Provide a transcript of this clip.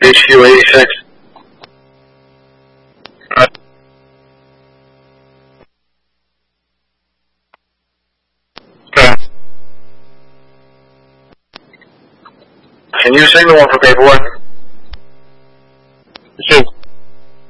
HQ 86. Can you signal one for paperwork?